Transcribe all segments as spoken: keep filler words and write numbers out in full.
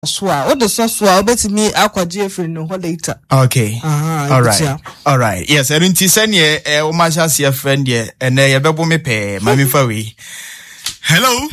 Swa, what the software bet me aqua friend no later. Okay. Uh-huh, all right. All right. Yes, I didn't send ye a umasha see a friend ye and a bebo me pay, Mammy Fawi. Hello.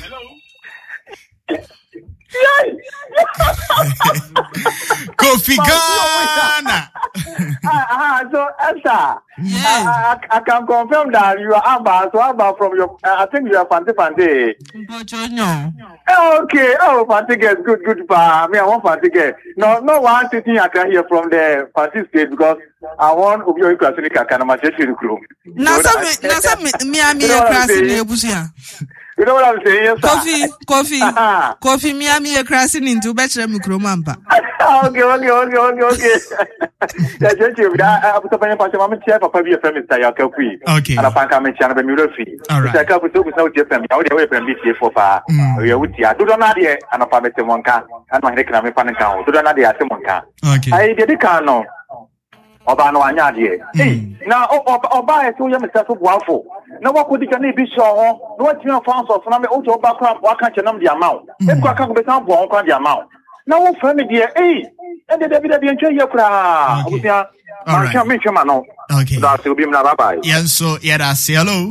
Kofi Ghana. Ah, so Esther, I, I, I can confirm that you are Abba, so Abba from your, uh, I think you are Fante Fante. Okay, oh, Fante get good, good, pa. Me, I want Fante get. No, no one sitting I can hear from the Fante state because I want Obio Krasinika Kanama Chechi Crew. Nasa, Nasa, me, I'm here, Krasinika. You know what I'm saying? Yes, coffee, coffee, coffee. Me, I'm here crashing into better micromamba. Okay, okay, okay, okay, okay. Yeah, just you. I put up a passion. I'm a chef of a family style. Okay. And I find I'm a channel of Murafi. All right. I can't put up with no different. I would have been for far. We are with you. Do not idea. And a family monka. And my economic fan account. Do not idea. Monka. Okay. I did the cano. Obano anyadie. Hey, na oba eto ya metaso boafo. Na wakodi ka na bi so ho. Na wati na fans of na me ojo oba kwa waka chenam dia mawo. E kwa ka go betan bo kwa dia mawo. Na wo fa me die eh. E de de bi de bi ntwe ye kura. Obusia. Ma sha me chema no. Okay. That's will be na bye bye. Yes, so yeah, that's hello.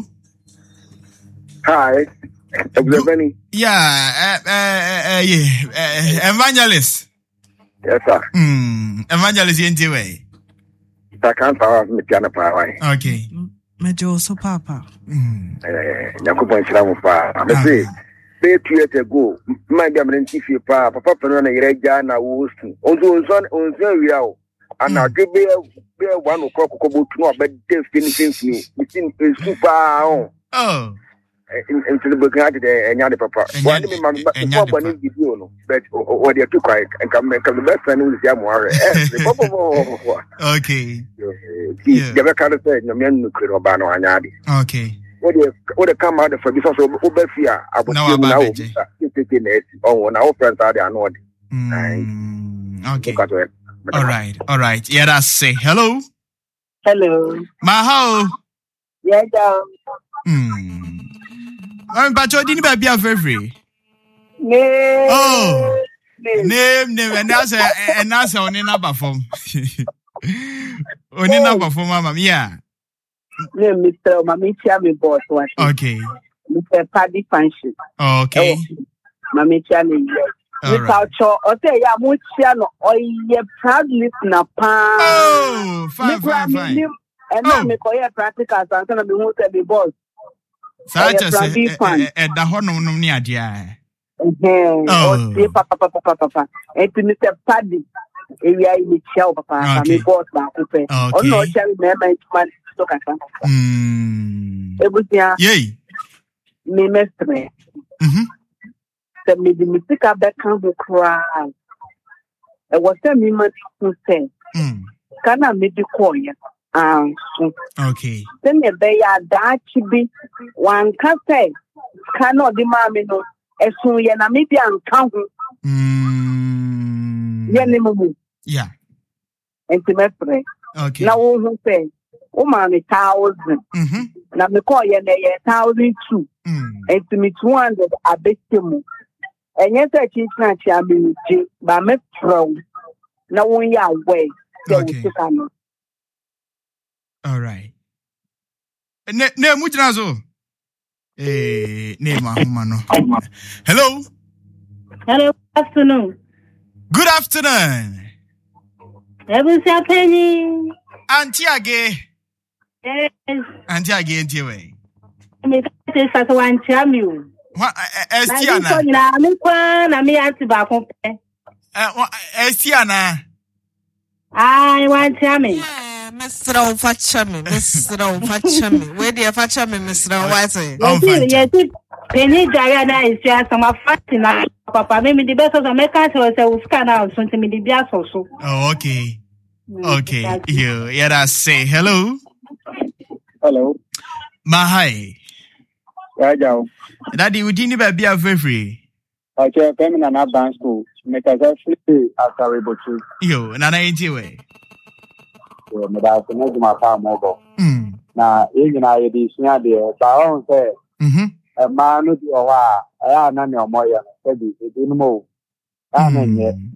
Hi. Everybody. Yeah, uh, uh, uh, yeah, uh, evangelist. Yes, sir. Hmm, evangelist yenti way. I can't power me piano power. Okay. Major so papa. Hmm. Eh, Yakubu Nchiramu pa. I say, say two years ago, my government chief pa, papa pano na ireja na wusu. Onzo onzo onzo wiao. Ana gebe be one o'clock ko bo tunu abede finishing me. Within super on. Oh. Into the book at the enya de papa. One me ma papa ni video no. But o dey too quiet and come come the best friend who is Yamuare. Okay. Yeah. The better say no me no kiro ba no anyade. Okay. What they what they come out for because of obefia abotie na o tete na esi on na o friends are there no. Okay. All right. All right. Yeah, that's say hello. Hello. Maho. Yeah, down. Hmm. I'm but you didn't be a very. Name. Oh. Name, name, and that's a and that's a only number form. Only number for mama, yeah. Name Mister Mamicha, me boss one. Okay. Mister Paddy Function. Okay. Mamicha, me yes. Without your, or say, ya muchiano, or ye proud listener, pa. Oh, fine, fine, fine. And now me call ye practical, so I'm gonna be who say be boss. Such as a the honor no near dear. Oh, papa, papa, papa, papa. And to Mister Paddy, area in the shell, papa, me boss, ma, okay. Oh, no, shall remember it's man, look at that. Hmm. It was yeah. Yay. Me, Mister. Hmm. The music of that kind of cry. It was a moment to say, can I make the call? Um, okay. Then they are that to be one can say, cannot demand me no, as soon as I maybe I'm counting. Yeah. And to my friend. Okay. Now, who say, oh, man, a thousand. Now, me call you a thousand two. And to me, two hundred a bit more. And yes, I keep not yamming, but I'm pro. Now, we are way. Okay. All right. Ne ne mujinazo. Eh, ne mahumano. Hello. Hello. Good afternoon. Good afternoon. What's happening? Auntie Age. Yes. Auntie Age, auntie way. Me say sa one chamu. What? Estiana. Na me kwa na me auntie ba ko pe. Eh, Estiana. I want chamu. Mister Fachami, Mister Fachami. Where do you Fachami, Mister White? Oh, yes, Penny Diana is just some fighting. Papa, maybe the best of the Americans was a scan out, so to me, the bias also. Oh, okay. Okay. You, yeah, I say hello. Hello. Mahai. Yeah, Joe. Daddy, we didn't be a very free. I say, feminine advanced school. Make us free after we go to you, and I ain't you. Madam, my farm mobile. Now, even I did not there, but I don't say, a man who do a while, I am none of my said it didn't move. Amen.